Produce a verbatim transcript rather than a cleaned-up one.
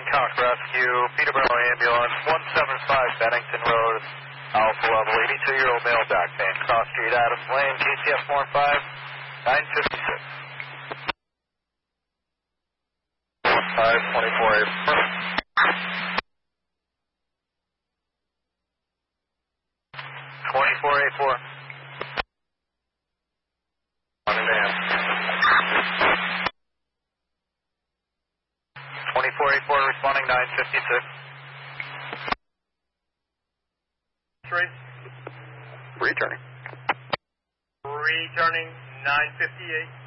Hancock Rescue, Peterborough Ambulance, one seven five Bennington Road, Alpha Level, eighty-two-year-old male back pain, Cross Street, Adams Lane, K C F four five, nine fifty-six. five twenty-four eight four. twenty-four eight four. On the van. twenty-four eight four responding nine fifty-six. Three. Returning. Returning nine fifty-eight.